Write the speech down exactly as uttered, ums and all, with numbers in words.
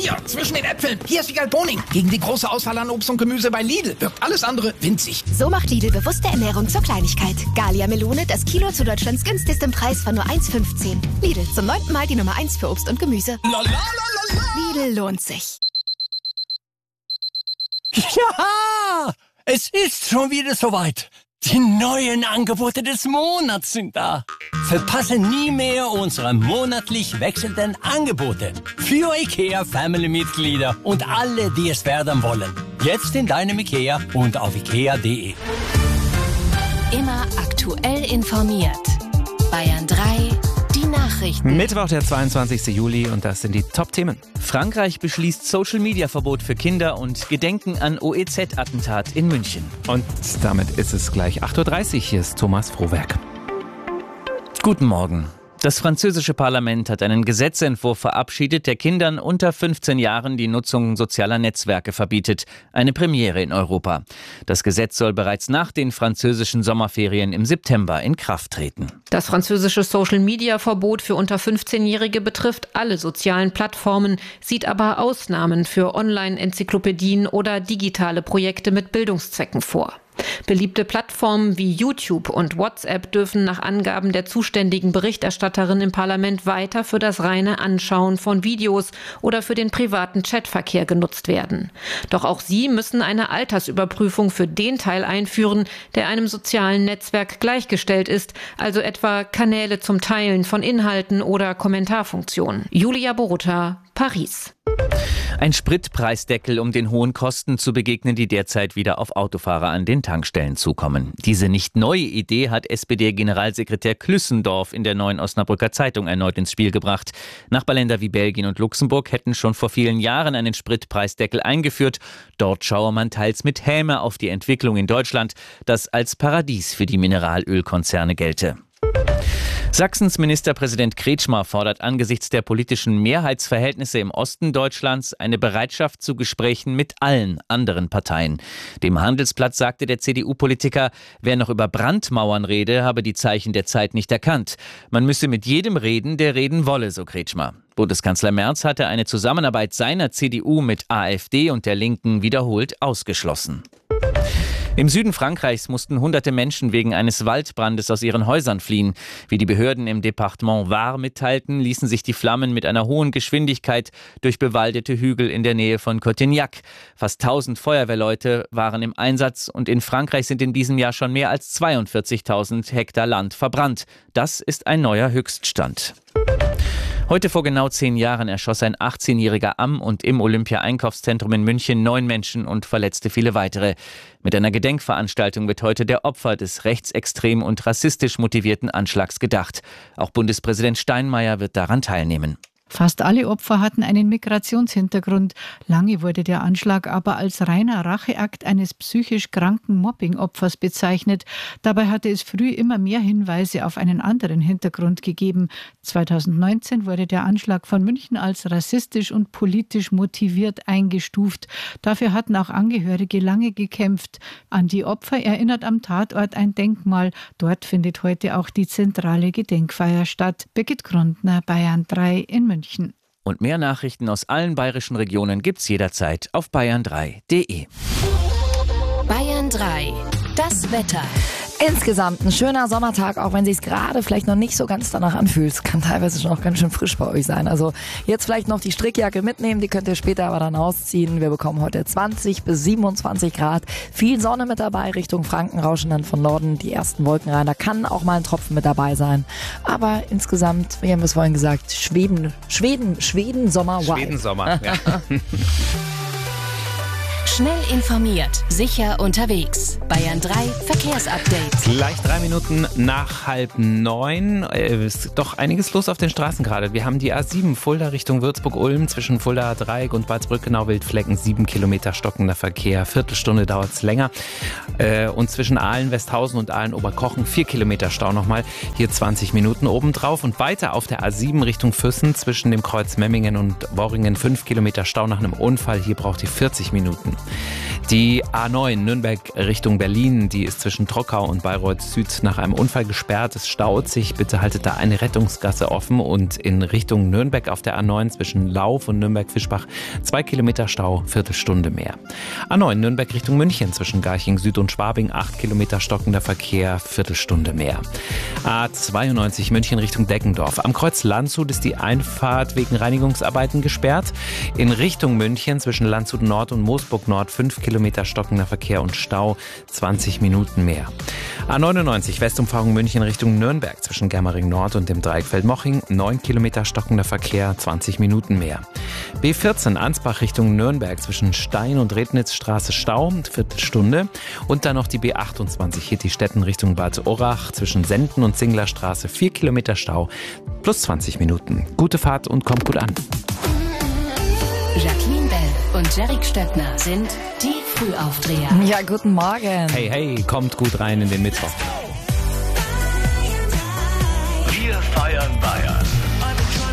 Hier, zwischen den Äpfeln. Hier ist Wiegald Boning. Gegen die große Auswahl an Obst und Gemüse bei Lidl wirkt alles andere winzig. So macht Lidl bewusste Ernährung zur Kleinigkeit. Gallia Melone, das Kilo zu Deutschlands günstigstem Preis von nur eins fünfzehn. Lidl, zum neunten Mal die Nummer eins für Obst und Gemüse. Lidl lohnt sich. Ja, es ist schon wieder soweit. Die neuen Angebote des Monats sind da. Verpasse nie mehr unsere monatlich wechselnden Angebote. Für IKEA Family-Mitglieder und alle, die es werden wollen. Jetzt in deinem IKEA und auf ikea punkt de. Immer aktuell informiert. Bayern drei, die Nachrichten. Mittwoch, der zweiundzwanzigster Juli, und das sind die Top-Themen. Frankreich beschließt Social-Media-Verbot für Kinder und Gedenken an O E Z-Attentat in München. Und damit ist es gleich acht Uhr dreißig. Hier ist Thomas Frohwerk. Guten Morgen. Das französische Parlament hat einen Gesetzentwurf verabschiedet, der Kindern unter fünfzehn Jahren die Nutzung sozialer Netzwerke verbietet. Eine Premiere in Europa. Das Gesetz soll bereits nach den französischen Sommerferien im September in Kraft treten. Das französische Social-Media-Verbot für unter fünfzehnjährige betrifft alle sozialen Plattformen, sieht aber Ausnahmen für Online-Enzyklopädien oder digitale Projekte mit Bildungszwecken vor. Beliebte Plattformen wie YouTube und WhatsApp dürfen nach Angaben der zuständigen Berichterstatterin im Parlament weiter für das reine Anschauen von Videos oder für den privaten Chatverkehr genutzt werden. Doch auch sie müssen eine Altersüberprüfung für den Teil einführen, der einem sozialen Netzwerk gleichgestellt ist, also etwa Kanäle zum Teilen von Inhalten oder Kommentarfunktionen. Julia Boruta, Paris. Ein Spritpreisdeckel, um den hohen Kosten zu begegnen, die derzeit wieder auf Autofahrer an den Tankstellen zukommen. Diese nicht neue Idee hat S P D-Generalsekretär Klüssendorf in der Neuen Osnabrücker Zeitung erneut ins Spiel gebracht. Nachbarländer wie Belgien und Luxemburg hätten schon vor vielen Jahren einen Spritpreisdeckel eingeführt. Dort schaue man teils mit Häme auf die Entwicklung in Deutschland, das als Paradies für die Mineralölkonzerne gelte. Sachsens Ministerpräsident Kretschmer fordert angesichts der politischen Mehrheitsverhältnisse im Osten Deutschlands eine Bereitschaft zu Gesprächen mit allen anderen Parteien. Dem Handelsblatt sagte der C D U-Politiker, wer noch über Brandmauern rede, habe die Zeichen der Zeit nicht erkannt. Man müsse mit jedem reden, der reden wolle, so Kretschmer. Bundeskanzler Merz hatte eine Zusammenarbeit seiner C D U mit AfD und der Linken wiederholt ausgeschlossen. Im Süden Frankreichs mussten hunderte Menschen wegen eines Waldbrandes aus ihren Häusern fliehen. Wie die Behörden im Departement Var mitteilten, ließen sich die Flammen mit einer hohen Geschwindigkeit durch bewaldete Hügel in der Nähe von Cotignac. Fast tausend Feuerwehrleute waren im Einsatz und in Frankreich sind in diesem Jahr schon mehr als zweiundvierzigtausend Hektar Land verbrannt. Das ist ein neuer Höchststand. Heute vor genau zehn Jahren erschoss ein achtzehnjähriger am und im Olympia-Einkaufszentrum in München neun Menschen und verletzte viele weitere. Mit einer Gedenkveranstaltung wird heute der Opfer des rechtsextrem und rassistisch motivierten Anschlags gedacht. Auch Bundespräsident Steinmeier wird daran teilnehmen. Fast alle Opfer hatten einen Migrationshintergrund. Lange wurde der Anschlag aber als reiner Racheakt eines psychisch kranken Mobbing-Opfers bezeichnet. Dabei hatte es früh immer mehr Hinweise auf einen anderen Hintergrund gegeben. zweitausendneunzehn wurde der Anschlag von München als rassistisch und politisch motiviert eingestuft. Dafür hatten auch Angehörige lange gekämpft. An die Opfer erinnert am Tatort ein Denkmal. Dort findet heute auch die zentrale Gedenkfeier statt. Birgit Grundner, Bayern drei in München. Und mehr Nachrichten aus allen bayerischen Regionen gibt's jederzeit auf bayern drei punkt de. Bayern drei, das Wetter. Insgesamt ein schöner Sommertag, auch wenn es sich gerade vielleicht noch nicht so ganz danach anfühlt. Es kann teilweise schon auch ganz schön frisch bei euch sein. Also jetzt vielleicht noch die Strickjacke mitnehmen, die könnt ihr später aber dann ausziehen. Wir bekommen heute zwanzig bis siebenundzwanzig Grad. Viel Sonne mit dabei, Richtung Franken rauschen dann von Norden die ersten Wolken rein. Da kann auch mal ein Tropfen mit dabei sein. Aber insgesamt, wir haben es vorhin gesagt, Schweden, Schweden, Schweden, Sommer, wow. Schweden, Sommer, ja. Schnell informiert, sicher unterwegs. Bayern drei Verkehrsupdate. Gleich drei Minuten nach halb neun. Äh, ist doch einiges los auf den Straßen gerade. Wir haben die A sieben Fulda Richtung Würzburg-Ulm zwischen Fuldaer Dreieck und Balzbrück-Genau-Wildflecken. Sieben Kilometer stockender Verkehr. Viertelstunde dauert es länger. Äh, und zwischen Aalen-Westhausen und Aalen-Oberkochen vier Kilometer Stau nochmal. Hier zwanzig Minuten obendrauf. Und weiter auf der A sieben Richtung Füssen zwischen dem Kreuz Memmingen und Worringen fünf Kilometer Stau nach einem Unfall. Hier braucht ihr vierzig Minuten. Die A neun Nürnberg Richtung Berlin, die ist zwischen Trockau und Bayreuth Süd nach einem Unfall gesperrt. Es staut sich. Bitte haltet da eine Rettungsgasse offen. Und in Richtung Nürnberg auf der A neun zwischen Lauf und Nürnberg-Fischbach zwei Kilometer Stau, Viertelstunde mehr. A neun Nürnberg Richtung München zwischen Garching Süd und Schwabing acht Kilometer stockender Verkehr, Viertelstunde mehr. A zweiundneunzig München Richtung Deggendorf. Am Kreuz Landshut ist die Einfahrt wegen Reinigungsarbeiten gesperrt. In Richtung München zwischen Landshut Nord und Moosburg Nord fünf Kilometer stockender Verkehr und Stau, zwanzig Minuten mehr. A neunundneunzig Westumfahrung München Richtung Nürnberg zwischen Germering Nord und dem Dreieck Feldmoching neun Kilometer stockender Verkehr, zwanzig Minuten mehr. B vierzehn Ansbach Richtung Nürnberg zwischen Stein und Rednitzstraße Stau, Viertelstunde. Und dann noch die B achtundzwanzig Hittistetten Richtung Bad Urach zwischen Senden und Zinglerstraße vier Kilometer Stau plus zwanzig Minuten. Gute Fahrt und kommt gut an. Jacqueline Bell und Jerrik Stöckner sind die Frühaufdreher. Ja, guten Morgen. Hey, hey, kommt gut rein in den Mittwoch.